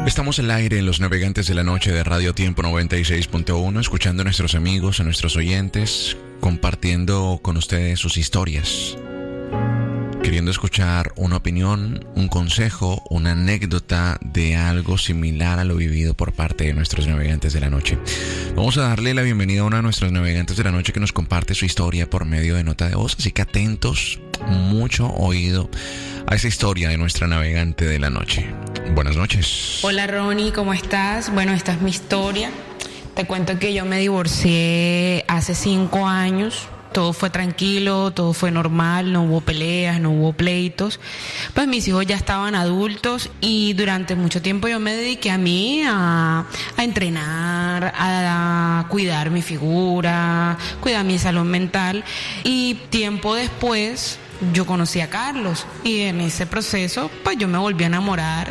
Estamos al aire en los navegantes de la noche de Radio Tiempo 96.1, escuchando a nuestros amigos, a nuestros oyentes, compartiendo con ustedes sus historias, queriendo escuchar una opinión, un consejo, una anécdota de algo similar a lo vivido por parte de nuestros navegantes de la noche. Vamos a darle la bienvenida a uno de nuestros navegantes de la noche que nos comparte su historia por medio de nota de voz, así que atentos, mucho oído a esa historia de nuestra navegante de la noche. Buenas noches. Hola Ronnie, ¿cómo estás? Bueno, esta es mi historia. Te cuento que yo me divorcié hace 5 años. Todo fue tranquilo, todo fue normal, no hubo peleas, no hubo pleitos. Pues mis hijos ya estaban adultos y durante mucho tiempo yo me dediqué a entrenar, a cuidar mi figura, cuidar mi salud mental. Y tiempo después yo conocí a Carlos y en ese proceso pues yo me volví a enamorar.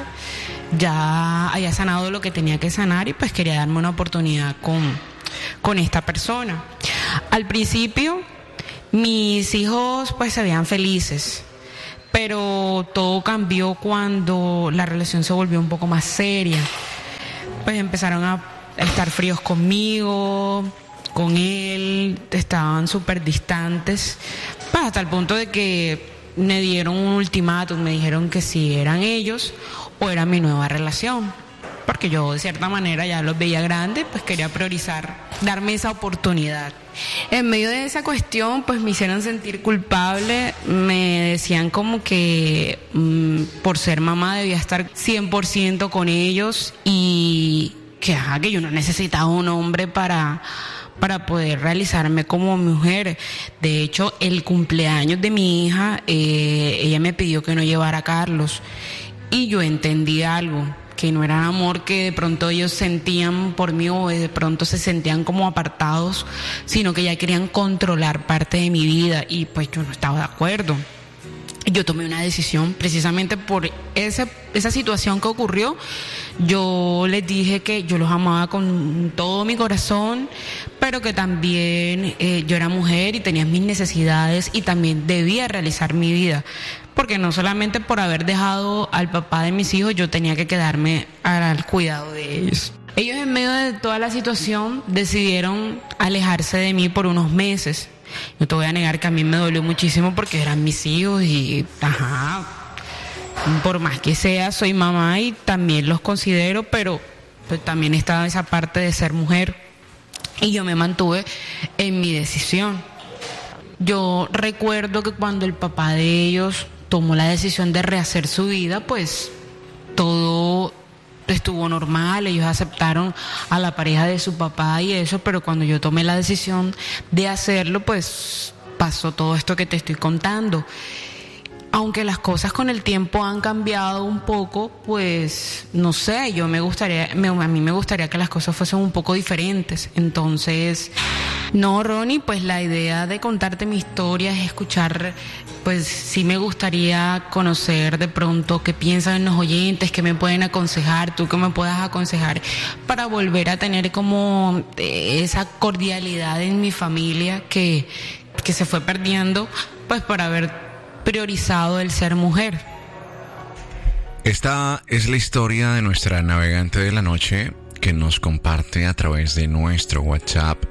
Ya había sanado lo que tenía que sanar y pues quería darme una oportunidad con esta persona. Al principio mis hijos pues se veían felices, pero todo cambió cuando la relación se volvió un poco más seria. Pues empezaron a estar fríos conmigo, con él, estaban súper distantes, pues hasta el punto de que me dieron un ultimátum, me dijeron que si eran ellos o era mi nueva relación. Porque yo de cierta manera ya los veía grandes, pues quería priorizar, darme esa oportunidad. En medio de esa cuestión, pues me hicieron sentir culpable, me decían como que por ser mamá debía estar 100% con ellos y que yo no necesitaba un hombre para poder realizarme como mujer. De hecho, el cumpleaños de mi hija, ella me pidió que no llevara a Carlos y yo entendí algo, que no era amor que de pronto ellos sentían por mí o de pronto se sentían como apartados, sino que ya querían controlar parte de mi vida y pues yo no estaba de acuerdo. Yo tomé una decisión precisamente por esa situación que ocurrió. Yo les dije que yo los amaba con todo mi corazón, pero que también yo era mujer y tenía mis necesidades y también debía realizar mi vida. Porque no solamente por haber dejado al papá de mis hijos, yo tenía que quedarme al cuidado de ellos. Ellos en medio de toda la situación decidieron alejarse de mí por unos meses. No te voy a negar que a mí me dolió muchísimo porque eran mis hijos y por más que sea, soy mamá y también los considero, pero pues también estaba esa parte de ser mujer y yo me mantuve en mi decisión. Yo recuerdo que cuando el papá de ellos tomó la decisión de rehacer su vida, pues todo estuvo normal, ellos aceptaron a la pareja de su papá y eso, pero cuando yo tomé la decisión de hacerlo, pues pasó todo esto que te estoy contando. Aunque las cosas con el tiempo han cambiado un poco, pues no sé, a mí me gustaría que las cosas fuesen un poco diferentes. Entonces, no, Ronnie, pues la idea de contarte mi historia es escuchar, pues sí me gustaría conocer de pronto qué piensan los oyentes, qué me pueden aconsejar, tú qué me puedas aconsejar para volver a tener como esa cordialidad en mi familia que se fue perdiendo, pues por haber priorizado el ser mujer. Esta es la historia de nuestra navegante de la noche que nos comparte a través de nuestro WhatsApp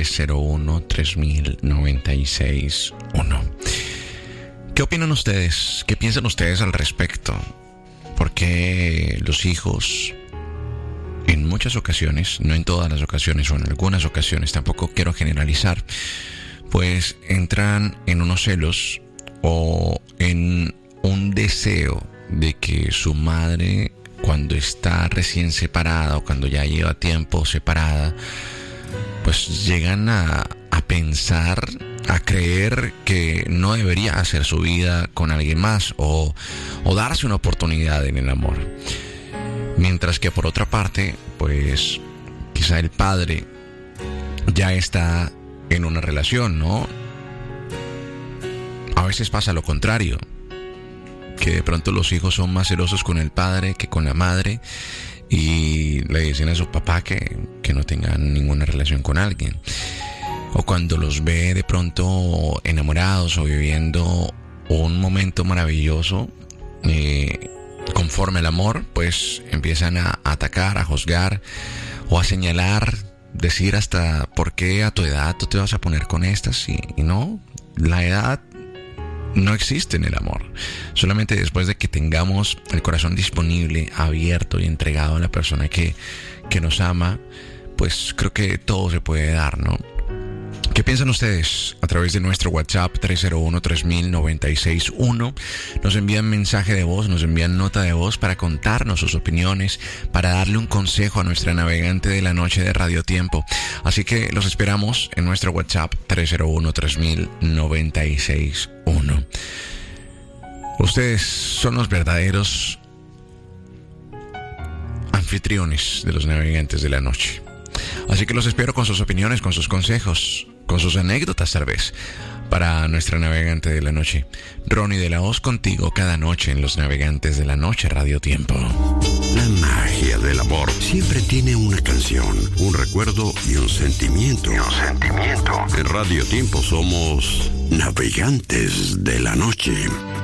301-3000-961. ¿Qué opinan ustedes? ¿Qué piensan ustedes al respecto? Porque los hijos, en muchas ocasiones, no en todas las ocasiones o en algunas ocasiones, tampoco quiero generalizar, pues entran en unos celos o en un deseo de que su madre, cuando está recién separada o cuando ya lleva tiempo separada, pues llegan a pensar, a creer que no debería hacer su vida con alguien más o darse una oportunidad en el amor. Mientras que por otra parte, pues quizá el padre ya está en una relación, ¿no? A veces pasa lo contrario, que de pronto los hijos son más celosos con el padre que con la madre y le dicen a su papá que no tengan ninguna relación con alguien. O cuando los ve de pronto enamorados o viviendo un momento maravilloso, conforme al amor, pues empiezan a atacar, a juzgar o a señalar, decir hasta por qué a tu edad tú te vas a poner con estas y no, la edad no existe en el amor. Solamente después de que tengamos el corazón disponible, abierto y entregado a la persona que nos ama, pues creo que todo se puede dar, ¿no? ¿Qué piensan ustedes? A través de nuestro WhatsApp 301-3000-961 nos envían mensaje de voz, nos envían nota de voz para contarnos sus opiniones, para darle un consejo a nuestra navegante de la noche de Radio Tiempo. Así que los esperamos en nuestro WhatsApp 301-3000-961. Ustedes son los verdaderos anfitriones de los navegantes de la noche. Así que los espero con sus opiniones, con sus consejos, con sus anécdotas tal vez, para nuestra navegante de la noche. Ronnie de la Hoz contigo cada noche en Los Navegantes de la Noche Radio Tiempo. La magia del amor siempre tiene una canción, un recuerdo y un sentimiento. En Radio Tiempo somos Navegantes de la Noche.